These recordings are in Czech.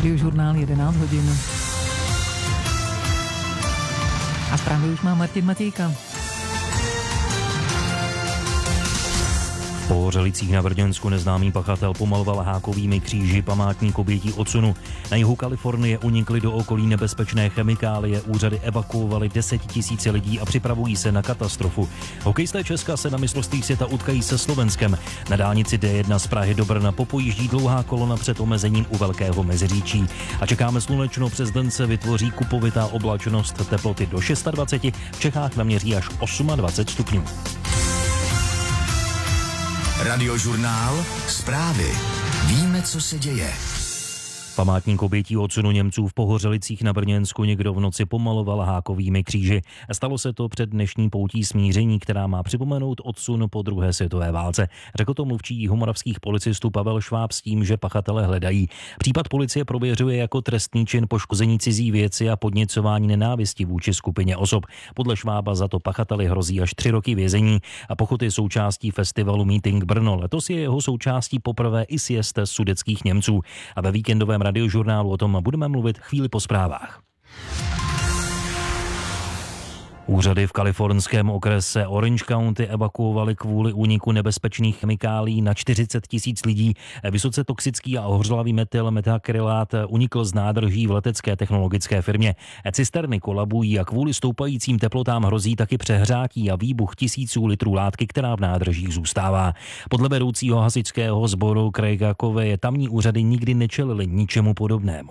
Radiožurnál 11 hodin. A zprávy už má Martin Matějka. V Pohořelicích na Brněnsku neznámý pachatel pomaloval hákovými kříži památník obětí odsunu. Na jihu Kalifornie unikly do okolí nebezpečné chemikálie, úřady evakuovaly 10 000 lidí a připravují se na katastrofu. Hokejisté Česka se na mistrovství světa utkají se Slovenskem. Na dálnici D1 z Prahy do Brna popojíždí dlouhá kolona před omezením u Velkého Meziříčí. A čekáme slunečno, přes den se vytvoří kupovitá oblačnost, teploty do 26, v Čechách naměří až 28 stupňů. Radiožurnál, zprávy. Víme, co se děje. Památník obětí odsunu Němců v Pohořelicích na Brněnsku někdo v noci pomaloval hákovými kříži. Stalo se to před dnešní poutí smíření, která má připomenout odsun po druhé světové válce. Řekl to mluvčí jihomoravských policistů Pavel Šváb s tím, že pachatele hledají. Případ policie prověřuje jako trestný čin poškození cizí věci a podněcování nenávisti vůči skupině osob. Podle Švába za to pachateli hrozí až 3 roky vězení a pokud je součástí festivalu Meeting Brno. Letos je jeho součástí poprvé i sjezd sudetských Němců. A ve víkendovém Radiožurnálu o tom budeme mluvit chvíli po zprávách. Úřady v kalifornském okrese Orange County evakuovali kvůli úniku nebezpečných chemikálií na 40 000 lidí. Vysoce toxický a hořlavý metyl metakrylát unikl z nádrží v letecké technologické firmě. Cisterny kolabují a kvůli stoupajícím teplotám hrozí taky přehřátí a výbuch tisíců litrů látky, která v nádržích zůstává. Podle vedoucího hasičského sboru Craiga Coveye tamní úřady nikdy nečelily ničemu podobnému.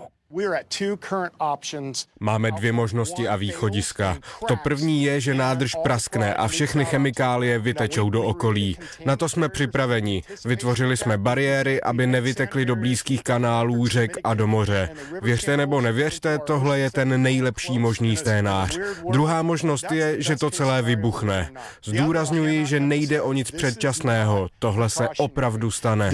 Máme 2 možnosti a východiska. To první je, že nádrž praskne a všechny chemikálie vytečou do okolí. Na to jsme připraveni. Vytvořili jsme bariéry, aby nevytekly do blízkých kanálů, řek a do moře. Věřte nebo nevěřte, tohle je ten nejlepší možný scénář. Druhá možnost je, že to celé vybuchne. Zdůrazňuji, že nejde o nic předčasného. Tohle se opravdu stane.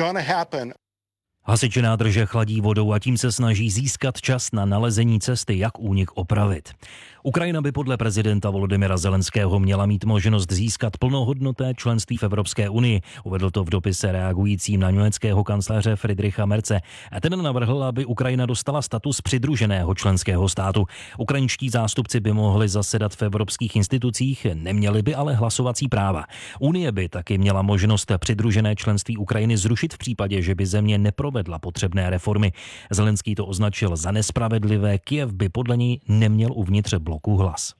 Hasiči nádrže chladí vodou a tím se snaží získat čas na nalezení cesty, jak únik opravit. Ukrajina by podle prezidenta Volodymyra Zelenského měla mít možnost získat plnohodnotné členství v Evropské unii. Uvedl to v dopise reagujícím na německého kancléře Friedricha Merze. A ten navrhl, aby Ukrajina dostala status přidruženého členského státu. Ukrajinští zástupci by mohli zasedat v evropských institucích, neměli by ale hlasovací práva. Unie by taky měla možnost přidružené členství Ukrajiny zrušit v případě, že by země neprovedla potřebné reformy. Zelenský to označil za nespravedlivé, Kyjev by podle něj neměl uvnitř bloku hlas.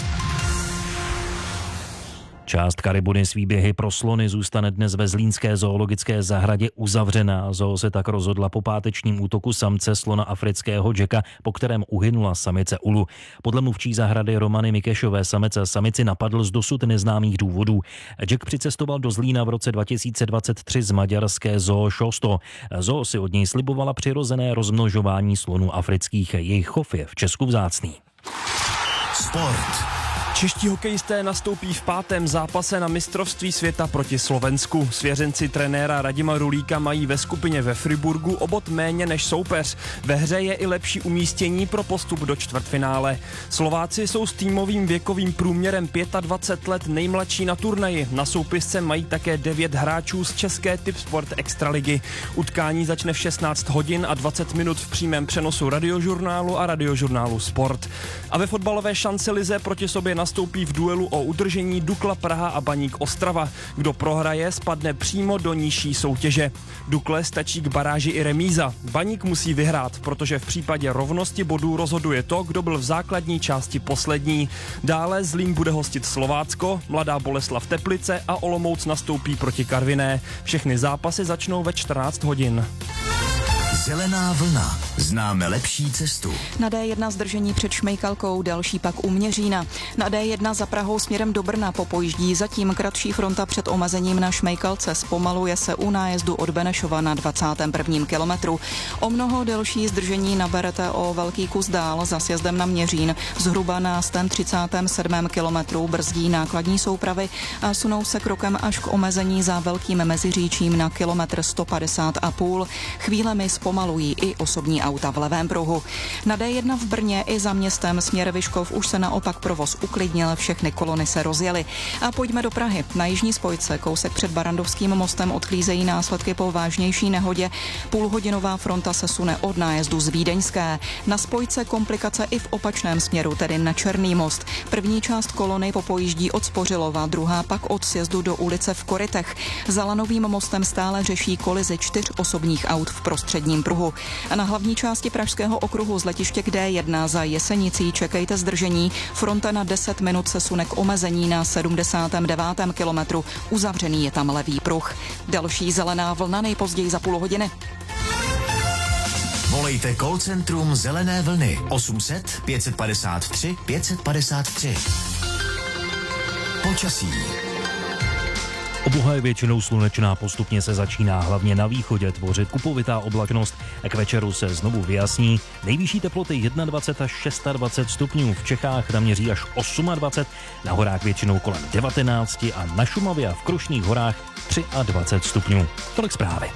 Část Karibuny s výběhy pro slony zůstane dnes ve zlínské zoologické zahradě uzavřená. Zoo se tak rozhodla po pátečním útoku samce slona afrického Jacka, po kterém uhynula samice Ulu. Podle mluvčí zahrady Romany Mikešové samici napadl z dosud neznámých důvodů. Jack přicestoval do Zlína v roce 2023 z maďarské Zoo Šosto. Zoo si od něj slibovala přirozené rozmnožování slonů afrických. Jejich chov je v Česku vzácný. Sport. Čeští hokejisté nastoupí v 5. zápase na mistrovství světa proti Slovensku. Svěřenci trenéra Radima Rulíka mají ve skupině ve Friburgu o bod méně než soupeř. Ve hře je i lepší umístění pro postup do čtvrtfinále. Slováci jsou s týmovým věkovým průměrem 25 let nejmladší na turnaji. Na soupisce mají také 9 hráčů z české Tipsport Extraligy. Utkání začne v 16 hodin a 20 minut v přímém přenosu Radiožurnálu a Radiožurnálu Sport. A ve fotbalové šancelize proti sobě nastoupí v duelu o udržení Dukla Praha a Baník Ostrava. Kdo prohraje, spadne přímo do nižší soutěže. Dukle stačí k baráži i remíza. Baník musí vyhrát, protože v případě rovnosti bodů rozhoduje to, kdo byl v základní části poslední. Dále Zlín bude hostit Slovácko, Mladá Boleslav Teplice a Olomouc nastoupí proti Karviné. Všechny zápasy začnou ve 14 hodin. Zelená vlna. Známe lepší cestu. Na D1 zdržení před Šmejkalkou, další pak u Měřína. Na D1 za Prahou směrem do Brna popojíždí zatím kratší fronta před omezením na Šmejkalce. Zpomaluje se u nájezdu od Benešova na 21. kilometru. O mnoho delší zdržení naberete o velký kus dál za sjezdem na Měřín. Zhruba na 137. kilometru brzdí nákladní soupravy a sunou se krokem až k omezení za Velkým Meziříčím na kilometr 150,5. Chvílemi zpomalují i osobní zdržení auta v levém pruhu. Na D1 v Brně i za městem směr Vyškov už se naopak provoz uklidnil, všechny kolony se rozjely. A pojďme do Prahy. Na jižní spojce, kousek před Barrandovským mostem, odklízejí následky po vážnější nehodě. Půlhodinová fronta se sune od nájezdu z Vídeňské. Na spojce komplikace i v opačném směru, tedy na Černý most. První část kolony popojíždí od Spořilova, druhá pak od sjezdu do ulice v Korytech. Za Lanovým mostem stále řeší kolizi 4 osobních aut v prostředním pruhu. A na hlavní části Pražského okruhu z letiště k D1 za Jesenicí čekejte zdržení. Fronta na 10 minut se sune k omezení na 79. kilometru. Uzavřený je tam levý pruh. Další zelená vlna nejpozději za půl hodiny. Volejte call centrum Zelené vlny 800 553 553. Počasí. Obloha je většinou slunečná, postupně se začíná hlavně na východě tvořit kupovitá oblačnost. K večeru se znovu vyjasní. Nejvyšší teploty 21 až 26 stupňů, v Čechách naměří až 28, na horách většinou kolem 19 a na Šumavě a v Krušných horách 23 stupňů. Tolik zprávy.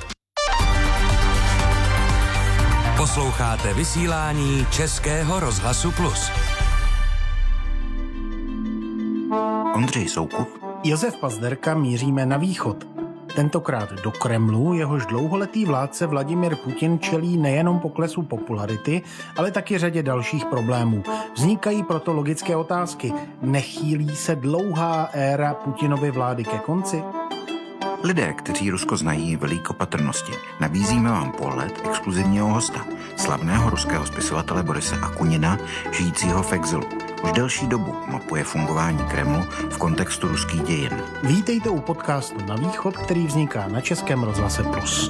Posloucháte vysílání Českého rozhlasu Plus. Ondřej Soukup, Josef Pazderka, míříme na východ. Tentokrát do Kremlu, jehož dlouholetý vládce Vladimir Putin čelí nejenom poklesu popularity, ale taky řadě dalších problémů. Vznikají proto logické otázky. Nechýlí se dlouhá éra Putinovy vlády ke konci? Lidé, kteří Rusko znají, velí k opatrnosti. Nabízíme vám pohled exkluzivního hosta, slavného ruského spisovatele Borise Akunina, žijícího v exilu. Už delší dobu mapuje fungování Kremlu v kontextu ruských dějin. Vítejte u podcastu Na východ, který vzniká na Českém rozhlase Plus.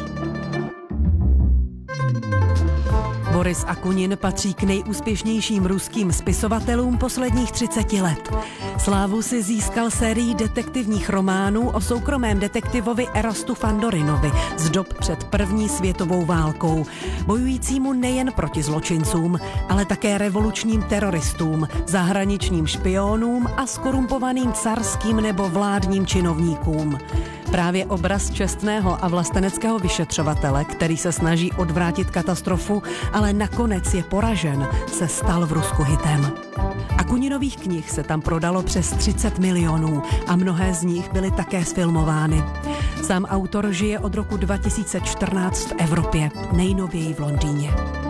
Boris Akunin patří k nejúspěšnějším ruským spisovatelům posledních 30 let. Slávu si získal sérií detektivních románů o soukromém detektivovi Erastu Fandorinovi z dob před první světovou válkou, bojujícímu nejen proti zločincům, ale také revolučním teroristům, zahraničním špionům a skorumpovaným carským nebo vládním činovníkům. Právě obraz čestného a vlasteneckého vyšetřovatele, který se snaží odvrátit katastrofu, ale nakonec je poražen, se stal v Rusku hitem. Akuninových knih se tam prodalo přes 30 milionů a mnohé z nich byly také sfilmovány. Sám autor žije od roku 2014 v Evropě, nejnověji v Londýně.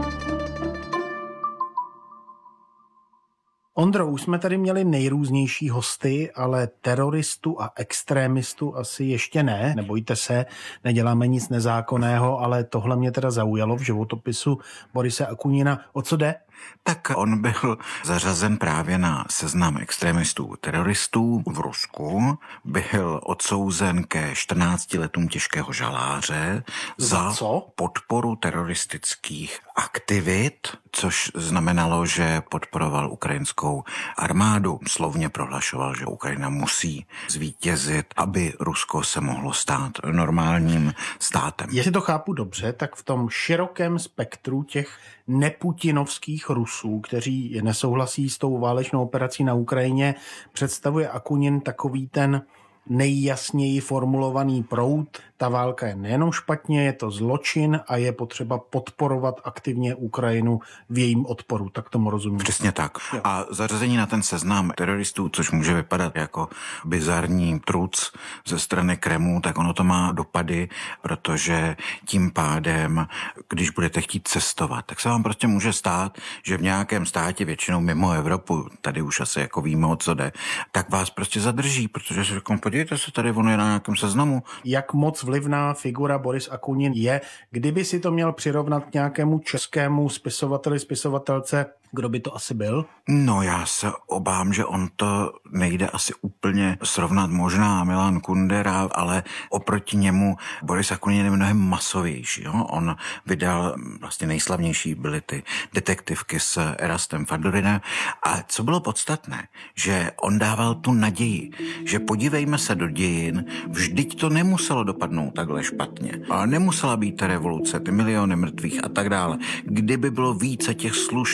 Ondro, už jsme tady měli nejrůznější hosty, ale teroristu a extrémistu asi ještě ne. Nebojte se, neděláme nic nezákonného, ale tohle mě teda zaujalo v životopisu Borise Akunina. O co jde? Tak on byl zařazen právě na seznam extremistů teroristů v Rusku, byl odsouzen ke 14 letům těžkého žaláře za podporu teroristických aktivit, což znamenalo, že podporoval ukrajinskou armádu. Slovně prohlašoval, že Ukrajina musí zvítězit, aby Rusko se mohlo stát normálním státem. Jestli to chápu dobře, tak v tom širokém spektru těch neputinovských Rusů, kteří nesouhlasí s tou válečnou operací na Ukrajině, představuje Akunin takový ten nejjasněji formulovaný proud. Ta válka je nejenom špatně, je to zločin a je potřeba podporovat aktivně Ukrajinu v jejím odporu. Tak tomu rozumím. Přesně tak. Jo. A zařazení na ten seznam teroristů, což může vypadat jako bizarní truc ze strany Kremlu, tak ono to má dopady, protože tím pádem, když budete chtít cestovat, tak se vám prostě může stát, že v nějakém státě, většinou mimo Evropu, tady už asi jako víme, o co jde, tak vás prostě zadrží, protože si řeknou, podívejte se, tady ono je na nějakém seznamu. Jak moc vlivná figura Boris Akunin je, kdyby si to měl přirovnat k nějakému českému spisovateli, spisovatelce, kdo by to asi byl? No já se obávám, že on to nejde asi úplně srovnat, možná Milan Kundera, ale oproti němu Boris Akunin je mnohem masovější. Jo? On vydal vlastně nejslavnější byly ty detektivky s Erastem Fandorinem. A co bylo podstatné, že on dával tu naději, že podívejme se do dějin, vždyť to nemuselo dopadnout takhle špatně. A nemusela být ta revoluce, ty miliony mrtvých a tak dále. Kdyby bylo více těch slušných,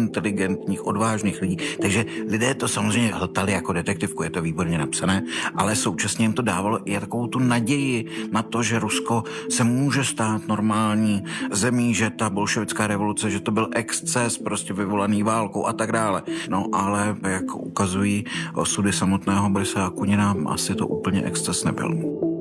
inteligentních, odvážných lidí. Takže lidé to samozřejmě hltali jako detektivku, je to výborně napsané, ale současně jim to dávalo i takovou tu naději na to, že Rusko se může stát normální zemí, že ta bolševická revoluce, že to byl exces prostě vyvolaný válkou a tak dále. No ale jak ukazují osudy samotného Borise Akunina, asi to úplně exces nebyl.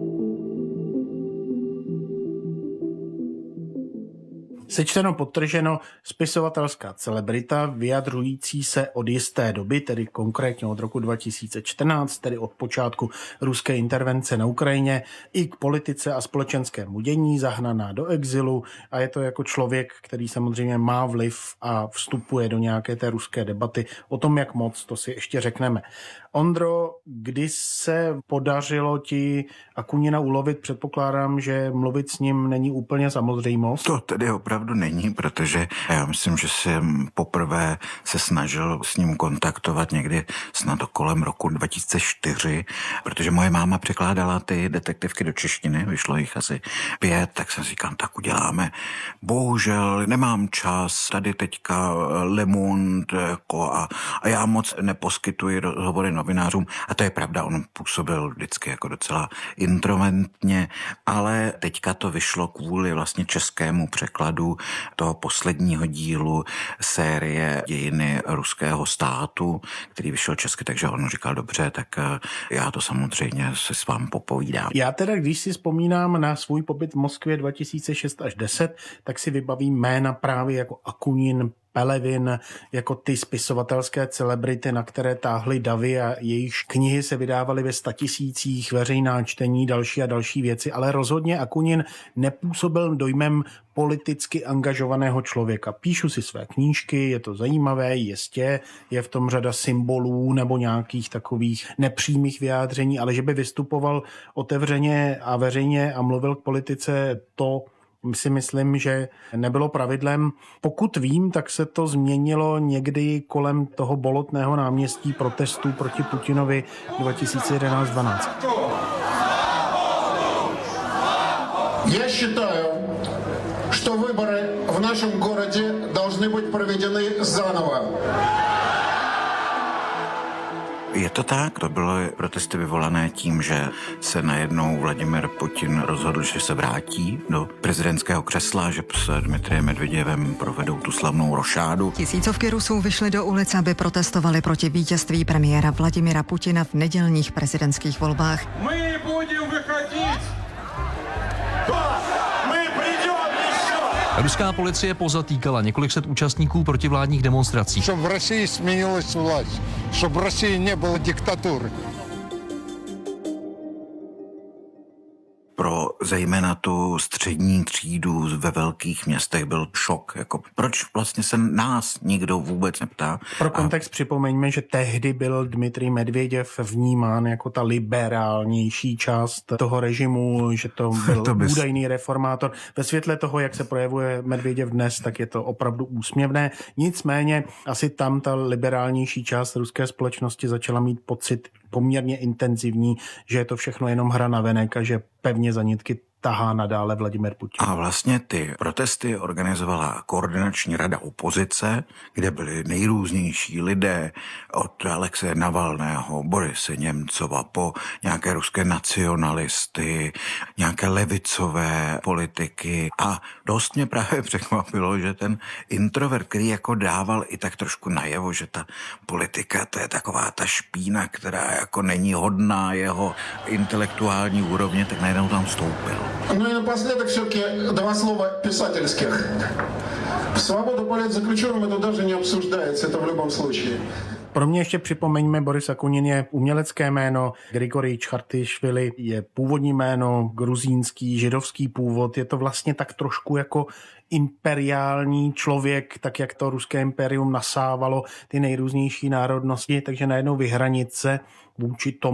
Sečteno podtrženo, spisovatelská celebrita vyjadřující se od jisté doby, tedy konkrétně od roku 2014, tedy od počátku ruské intervence na Ukrajině, i k politice a společenskému dění, zahnaná do exilu, a je to jako člověk, který samozřejmě má vliv a vstupuje do nějaké té ruské debaty. O tom, jak moc, to si ještě řekneme. Ondro, kdy se podařilo ti Akunina ulovit? Předpokládám, že mluvit s ním není úplně samozřejmost. To tedy opravdu není, protože já myslím, že jsem poprvé se snažil s ním kontaktovat někdy snad kolem roku 2004, protože moje máma překládala ty detektivky do češtiny, vyšlo jich asi 5, tak jsem si říkal, tak uděláme. Bohužel nemám čas, tady teďka Le Monde jako a já moc neposkytuji rozhovory novinářům, a to je pravda, on působil vždycky jako docela introvertně, ale teďka to vyšlo kvůli vlastně českému překladu toho posledního dílu série Dějiny ruského státu, který vyšel česky, takže on říkal, dobře, tak já to samozřejmě se s vám popovídám. Já teda, když si vzpomínám na svůj pobyt v Moskvě 2006 až 10, tak si vybavím jména právě jako Akunin, Pelevin, jako ty spisovatelské celebrity, na které táhly davy a jejichž knihy se vydávaly ve 100 000, veřejná čtení, další a další věci, ale rozhodně Akunin nepůsobil dojmem politicky angažovaného člověka. Píšu si své knížky, je to zajímavé, jistě, je v tom řada symbolů nebo nějakých takových nepřímých vyjádření, ale že by vystupoval otevřeně a veřejně a mluvil k politice, to si myslím, že nebylo pravidlem. Pokud vím, tak se to změnilo někdy kolem toho Bolotného náměstí protestů proti Putinovi 2011-12. Я считаю, что выборы в нашем городе должны быть проведены заново. Je to tak, to byly protesty vyvolané tím, že se najednou Vladimir Putin rozhodl, že se vrátí do prezidentského křesla, že s Dmitrijem Medvěděvem provedou tu slavnou rošádu. Tisícovky Rusů vyšly do ulic, aby protestovali proti vítězství premiéra Vladimira Putina v nedělních prezidentských volbách. My budeme vychodit! Ruská policie pozatýkala několik set účastníků protivládních demonstrací. Щоб в России сменилась власть, щоб в России не было диктатуры. Pro zejména tu střední třídu ve velkých městech byl šok. Jako, proč vlastně se nás nikdo vůbec neptá? Pro kontext připomeňme, že tehdy byl Dmitrij Medvěděv vnímán jako ta liberálnější část toho režimu, že to byl údajný reformátor. Ve světle toho, jak se projevuje Medvěděv dnes, tak je to opravdu úsměvné. Nicméně asi tam ta liberálnější část ruské společnosti začala mít pocit poměrně intenzivní, že je to všechno jenom hra na venek a že pevně za nitky tahá nadále Vladimir Putin. A vlastně ty protesty organizovala koordinační rada opozice, kde byli nejrůznější lidé od Alexeje Navalného, Borise Němcova po nějaké ruské nacionalisty, nějaké levicové politiky. A dost mě právě překvapilo, že ten introvert, který jako dával i tak trošku najevo, že ta politika to je taková ta špína, která jako není hodná jeho intelektuální úrovně, tak najednou tam vstoupil. Ну и напоследок все-таки 2 слова писательских. Свобода политзаключенным это даже не обсуждается, это в любом случае. Pro mě ještě připomeňme, Boris Akunin je umělecké jméno, Grigorij Čchartyšvili je původní jméno, gruzínský, židovský původ, je to vlastně tak trošku jako imperiální člověk, tak jak to ruské imperium nasávalo ty nejrůznější národnosti, takže najednou vyhranit se vůči tomu,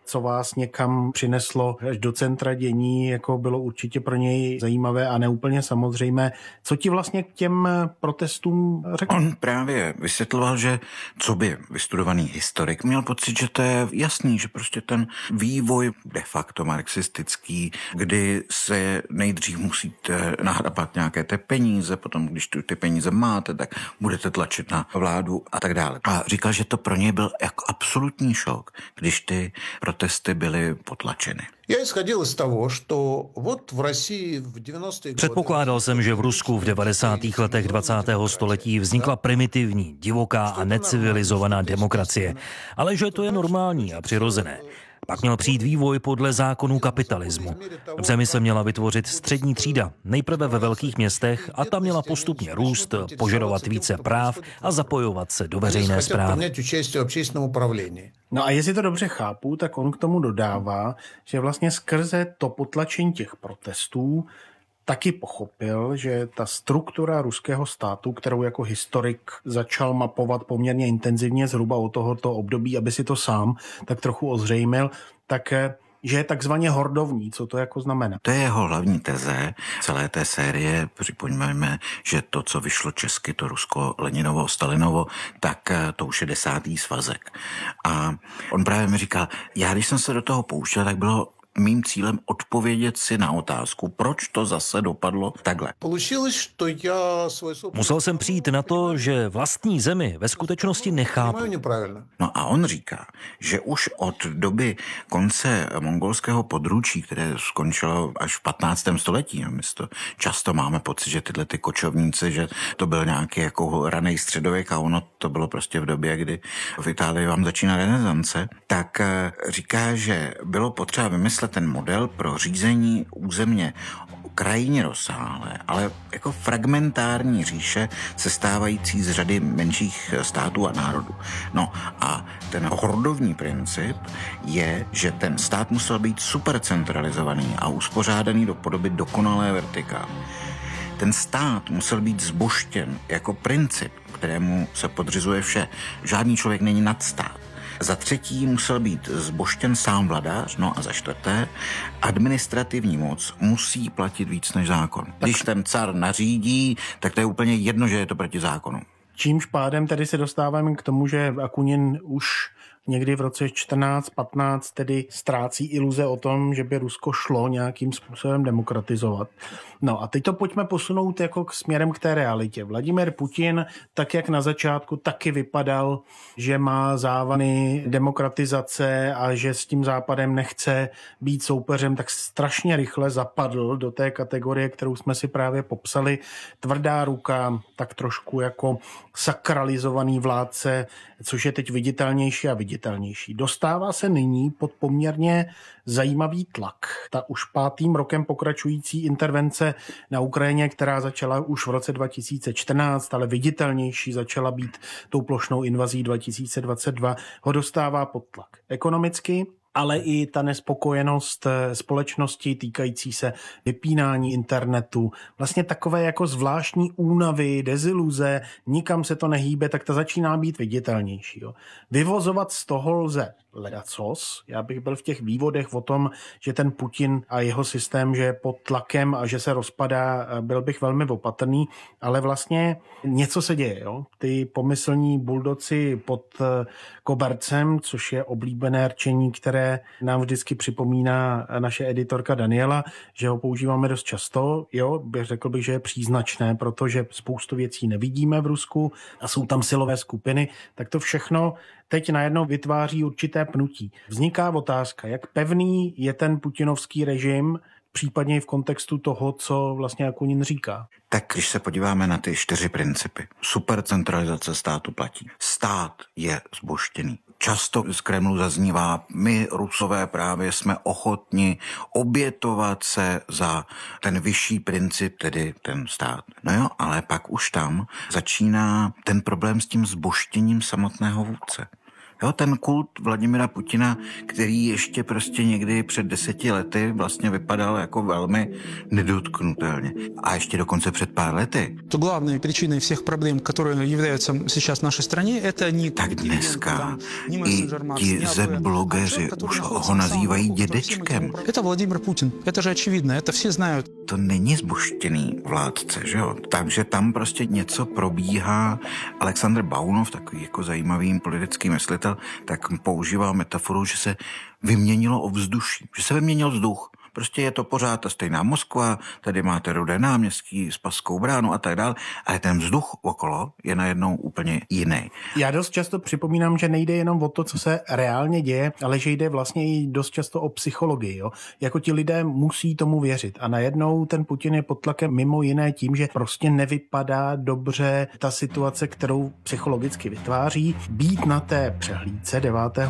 co vás někam přineslo až do centra dění, jako bylo určitě pro něj zajímavé a neúplně samozřejmé. Co ti vlastně k těm protestům řekl? On právě vysvětloval, že co by vystudovaný historik měl pocit, že to je jasný, že prostě ten vývoj de facto marxistický, kdy se nejdřív musíte nahrabat nějaké ty peníze, potom když ty peníze máte, tak budete tlačit na vládu a tak dále. A říkal, že to pro něj byl jako absolutní šok, když ty protesty byly potlačeny. Předpokládal jsem, že v Rusku v 90. letech 20. století vznikla primitivní, divoká a necivilizovaná demokracie, ale že to je normální a přirozené. Pak měl přijít vývoj podle zákonů kapitalismu. V zemi se měla vytvořit střední třída, nejprve ve velkých městech, a ta měla postupně růst, požadovat více práv a zapojovat se do veřejné správy. No a jestli to dobře chápu, tak on k tomu dodává, že vlastně skrze to potlačení těch protestů taky pochopil, že ta struktura ruského státu, kterou jako historik začal mapovat poměrně intenzivně zhruba od tohoto období, aby si to sám tak trochu ozřejmil, tak že je takzvaně hordovní. Co to jako znamená? To je jeho hlavní teze celé té série. Připomeňme, že to, co vyšlo česky, to Rusko-Leninovo, Stalinovo, tak to už je 10. svazek. A on právě mi říkal, já když jsem se do toho pouštěl, tak bylo mým cílem odpovědět si na otázku, proč to zase dopadlo takhle. Musel jsem přijít na to, že vlastní zemi ve skutečnosti nechápu. No a on říká, že už od doby konce mongolského područí, které skončilo až v 15. století, my to často máme pocit, že tyhle ty kočovníci, že to byl nějaký jako raný středověk a ono to bylo prostě v době, kdy v Itálii vám začíná renesance, tak říká, že bylo potřeba vymyslet ten model pro řízení územně krajně rozsáhlé, ale jako fragmentární říše sestávající z řady menších států a národů. No a ten hordovní princip je, že ten stát musel být supercentralizovaný a uspořádaný do podoby dokonalé vertikály. Ten stát musel být zbožtěn jako princip, kterému se podřizuje vše. Žádný člověk není nad stát. Za třetí musel být zbožtěn sám vladař, no a za čtvrté, administrativní moc musí platit víc než zákon. Když ten car nařídí, tak to je úplně jedno, že je to proti zákonu. Čímž pádem tedy se dostáváme k tomu, že Akunin už někdy v roce 14-15 tedy ztrácí iluze o tom, že by Rusko šlo nějakým způsobem demokratizovat. No a teď to pojďme posunout jako směrem k té realitě. Vladimir Putin, tak jak na začátku taky vypadal, že má závany demokratizace a že s tím Západem nechce být soupeřem, tak strašně rychle zapadl do té kategorie, kterou jsme si právě popsali. Tvrdá ruka, tak trošku jako sakralizovaný vládce, což je teď viditelnější a viditelnější. Dostává se nyní pod poměrně zajímavý tlak. Ta už 5. rokem pokračující intervence na Ukrajině, která začala už v roce 2014, ale viditelnější začala být tou plošnou invazí 2022, ho dostává pod tlak. Ekonomicky, ale i ta nespokojenost společnosti týkající se vypínání internetu, vlastně takové jako zvláštní únavy, deziluze, nikam se to nehýbe, tak ta začíná být viditelnější. Jo. Vyvozovat z toho lze ledacos. Já bych byl v těch vývodech o tom, že ten Putin a jeho systém, že je pod tlakem a že se rozpadá, byl bych velmi opatrný, ale vlastně něco se děje. Jo. Ty pomyslní buldoci pod kobercem, což je oblíbené rčení, které nám vždycky připomíná naše editorka Daniela, že ho používáme dost často. Jo, řekl bych, že je příznačné, protože spoustu věcí nevidíme v Rusku a jsou tam silové skupiny, tak to všechno teď najednou vytváří určité pnutí. Vzniká otázka, jak pevný je ten putinovský režim, případně i v kontextu toho, co vlastně Akunin říká. Tak když se podíváme na ty 4 principy. Supercentralizace státu platí. Stát je zbožtěný. Často z Kremlu zaznívá, my Rusové právě jsme ochotni obětovat se za ten vyšší princip, tedy ten stát. No jo, ale pak už tam začíná ten problém s tím zbožtěním samotného vůdce. Jo, ten kult Vladimira Putina, který ještě prostě někdy před 10 lety vlastně vypadal jako velmi nedotknutelně. A ještě dokonce před pár lety. To hlavní příčinou všech problémů, které являются сейчас v naší straně, это не... Tak dneska i ti Z-blogeři už ho nazývají dědečkem. Это Владимир Путин. Это же очевидно, это все знают. To není zbuštěný vládce, že jo? Takže tam prostě něco probíhá. Alexandr Baunov, takový jako zajímavý politický myslitel, tak používá metaforu, že se vyměnilo ovzduší, že se vyměnil vzduch. Prostě je to pořád ta stejná Moskva, tady máte Rudé náměstí, Spaskou bránu a tak dále, ale ten vzduch okolo je najednou úplně jiný. Já dost často připomínám, že nejde jenom o to, co se reálně děje, ale že jde vlastně i dost často o psychologii. Jo? Jako ti lidé musí tomu věřit a najednou ten Putin je pod tlakem mimo jiné tím, že prostě nevypadá dobře ta situace, kterou psychologicky vytváří. Být na té přehlídce 9.